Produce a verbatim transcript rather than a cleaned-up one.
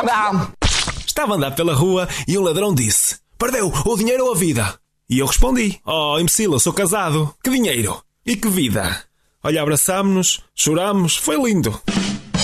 ladrão! Estava a andar pela rua e um ladrão disse: perdeu o dinheiro ou a vida? E eu respondi: oh, imbecil, eu sou casado. Que dinheiro? E que vida? Olha, abraçámos-nos, chorámos, foi lindo.